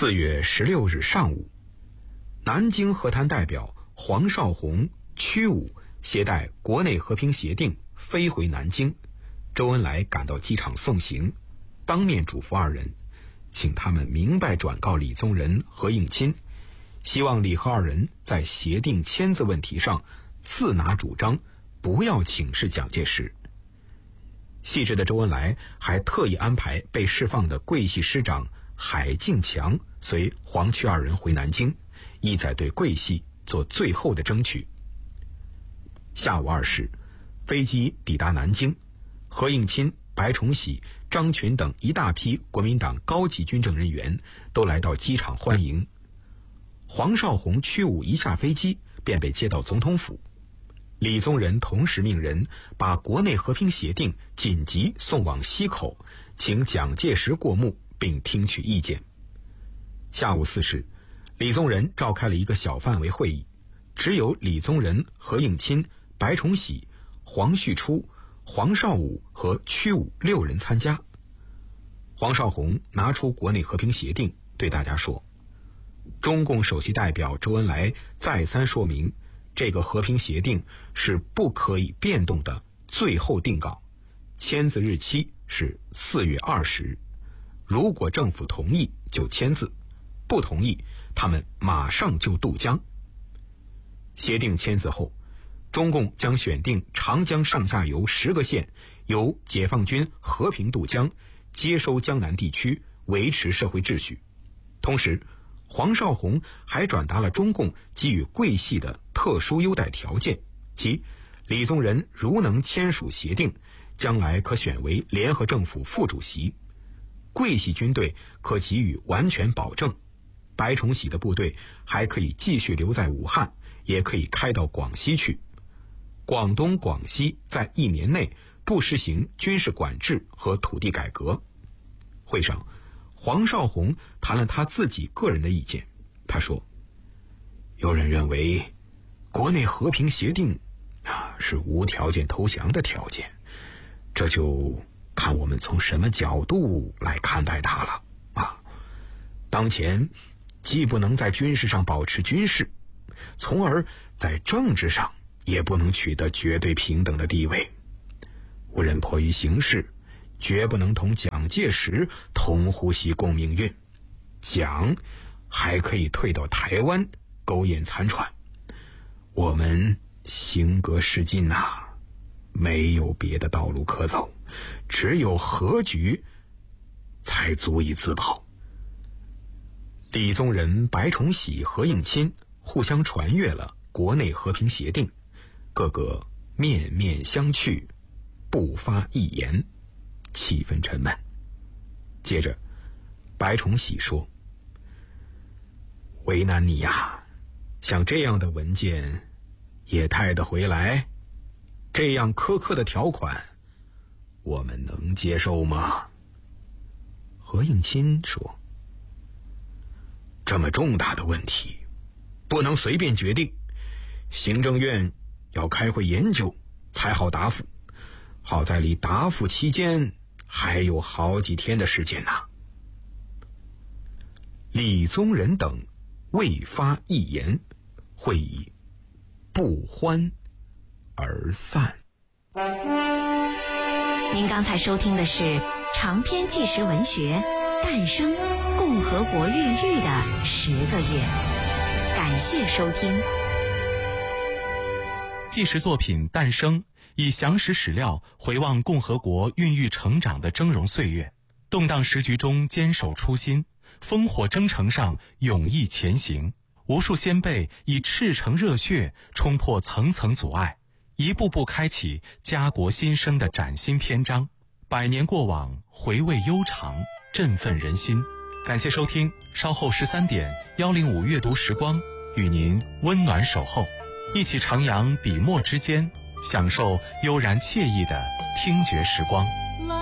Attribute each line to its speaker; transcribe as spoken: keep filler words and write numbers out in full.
Speaker 1: 四月十六日上午，南京和谈代表黄绍竑、屈武携带国内和平协定飞回南京，周恩来赶到机场送行，当面嘱咐二人，请他们明白转告李宗仁、何应钦，希望李和二人在协定签字问题上自拿主张，不要请示蒋介石。细致的周恩来还特意安排被释放的桂系师长海敬强随黄屈二人回南京，意在对桂系做最后的争取。下午二时，飞机抵达南京，何应钦、白崇禧、张群等一大批国民党高级军政人员都来到机场欢迎。黄绍竑、屈武一下飞机便被接到总统府，李宗仁同时命人把国内和平协定紧急送往西口，请蒋介石过目并听取意见。下午四时，李宗仁召开了一个小范围会议，只有李宗仁、何应钦、白崇禧、黄旭初、黄绍武和屈武六人参加。黄绍竑拿出国内和平协定，对大家说，中共首席代表周恩来再三说明，这个和平协定是不可以变动的最后定稿，签字日期是四月二十日，如果政府同意就签字，不同意他们马上就渡江。协定签字后，中共将选定长江上下游十个县，由解放军和平渡江，接收江南地区，维持社会秩序。同时，黄绍竑还转达了中共给予桂系的特殊优待条件，即李宗仁如能签署协定，将来可选为联合政府副主席，桂系军队可给予完全保证，白崇禧的部队还可以继续留在武汉，也可以开到广西去。广东、广西在一年内不实行军事管制和土地改革。会上，黄绍竑谈了他自己个人的意见。他说，有人认为国内和平协定啊是无条件投降的条件，这就看我们从什么角度来看待它了啊。当前既不能在军事上保持军事，从而在政治上也不能取得绝对平等的地位。我认迫于形势，绝不能同蒋介石同呼吸共命运。蒋还可以退到台湾苟延残喘，我们行隔世进呐、啊，没有别的道路可走，只有和局才足以自保。李宗仁、白崇禧、何应钦互相传阅了国内和平协定，个个面面相觑，不发一言，气氛沉闷。接着白崇禧说，为难你呀，像这样的文件也带得回来，这样苛刻的条款我们能接受吗？何应钦说，这么重大的问题不能随便决定，行政院要开会研究才好答复，好在离答复期间还有好几天的时间呢。李宗仁等未发一言，会议不欢而散。
Speaker 2: 您刚才收听的是长篇纪实文学《诞生：共和国孕育的十个月》，感谢收听。
Speaker 3: 纪实作品《诞生》以详实史料回望共和国孕育成长的峥嵘岁月，动荡时局中坚守初心，烽火征程上勇毅前行。无数先辈以赤诚热血冲破层层阻碍，一步步开启家国新生的崭新篇章。百年过往，回味悠长，振奋人心。感谢收听，稍后十三点幺零五阅读时光与您温暖守候，一起徜徉笔墨之间，享受悠然惬意的听觉时光。